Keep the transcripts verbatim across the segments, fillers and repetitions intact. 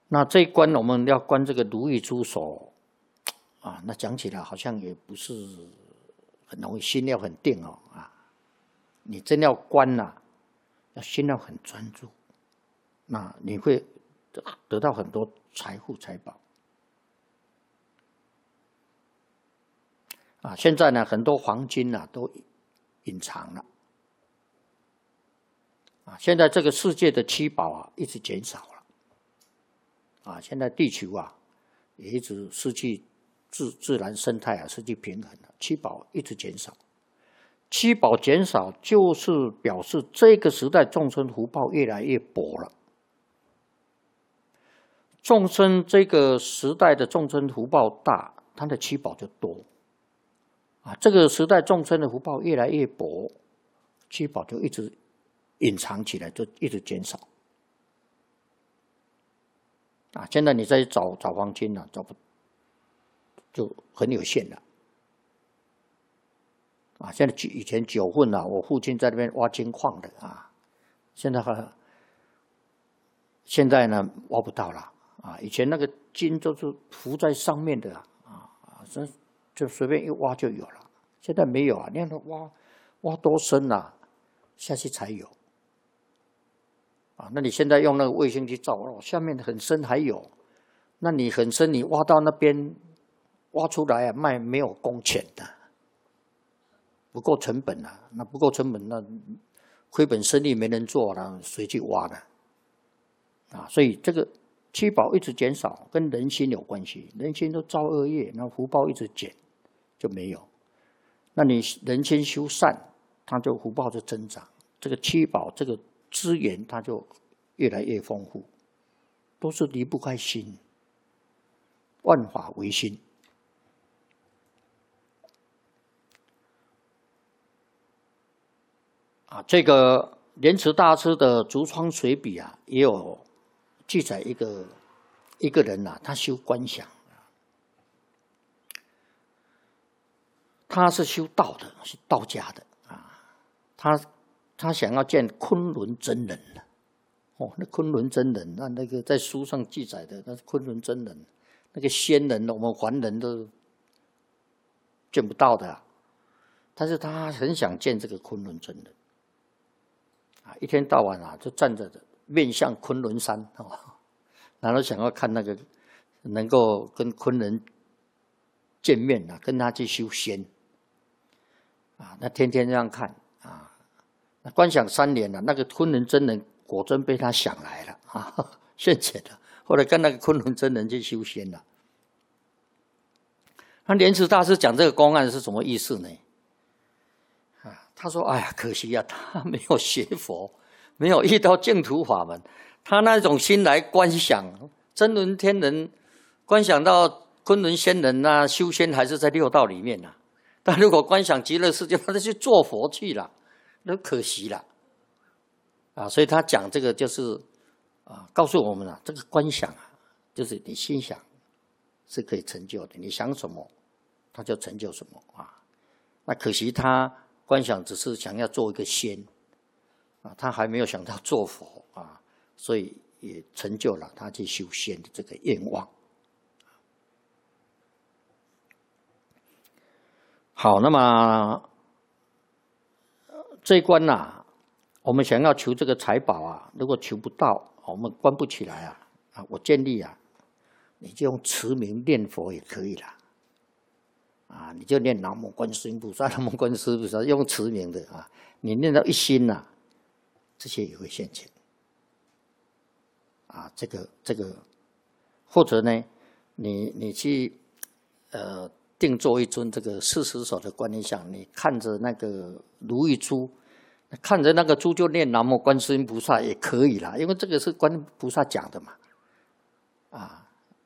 那这一关我们要关这个如意珠手啊，那讲起来好像也不是很容易，心要很定哦啊。你真要关呐、啊，要心要很专注，那你会得到很多财富财宝。啊，现在呢，很多黄金呐、啊、都隐藏了。啊，现在这个世界的七宝啊，一直减少了。啊，现在地球啊，也一直失去自自然生态啊，失去平衡了。七宝一直减少，七宝减少就是表示这个时代众生福报越来越薄了。众生这个时代的众生福报大，他的七宝就多。啊，这个时代众生的福报越来越薄，七宝就一直隐藏起来，就一直减少。啊，现在你再找找黄金啊，找不就很有限了。啊，现在以前九份啊，我父亲在那边挖金矿的啊，现在还现在呢挖不到了啊。以前那个金都是浮在上面的啊啊，这就随便一挖就有了。现在没有啊，你看它挖挖多深啊，下去才有。啊，那你现在用那个卫星去照，哦，下面很深还有，那你很深，你挖到那边挖出来啊，卖没有工钱的，不够成本啊，那不够成本，那亏本生意没人做了，谁去挖呢？啊，所以这个七宝一直减少，跟人心有关系，人心都造恶业，那福报一直减，就没有。那你人心修善，它就福报就增长，这个七宝这个资源它就越来越丰富，都是离不开心，万法唯心。啊，这个莲池大师的《竹窗随笔》啊，也有记载一个一个人啊，他修观想，他是修道的，是道家的啊，他他想要见昆仑真人哦，那昆仑真人，那那个在书上记载的，那是昆仑真人，那个仙人，我们凡人都见不到的啊。但是他很想见这个昆仑真人，啊，一天到晚啊就站着的，面向昆仑山哦，然后想要看那个能够跟昆仑见面啊，跟他去修仙，啊，那天天这样看啊，那观想三年了，那个昆仑真人果真被他想来了啊，现前了。后来跟那个昆仑真人去修仙了。那莲池大师讲这个公案是什么意思呢？啊，他说：“哎呀，可惜啊，他没有学佛，没有遇到净土法门，他那种心来观想真轮天人，观想到昆仑仙人呐、啊，修仙还是在六道里面呐、啊。但如果观想极乐世界，他就去做佛去了，那可惜了。啊，所以他讲这个就是啊，告诉我们啊，这个观想啊，就是你心想是可以成就的，你想什么，他就成就什么啊。那可惜他观想只是想要做一个仙啊，他还没有想到做佛啊，所以也成就了他去修仙的这个愿望。好，那么这一关呐、啊，我们想要求这个财宝啊，如果求不到，我们关不起来啊啊！我建议啊，你就用持名念佛也可以啦。啊，你就念南无观世音菩萨，南无观世音菩萨，用持名的啊，你念到一心呐、啊，这些也会现前。啊，这个这个，或者呢，你你去呃定做一尊这个四十手的观音像，你看着那个如意珠，看着那个珠就念南无观世音菩萨也可以啦，因为这个是观音菩萨讲的嘛，啊。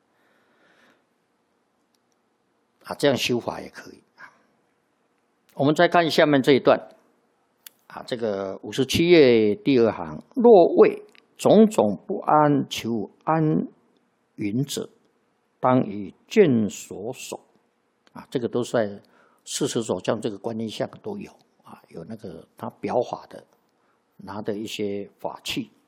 啊，这样修法也可以。我们再看下面这一段，啊，这个五十七页第二行，若为种种不安求安云者，当以眷所守。啊，这个都是在四十手像这个观音像都有啊，有那个他表法的拿的一些法器。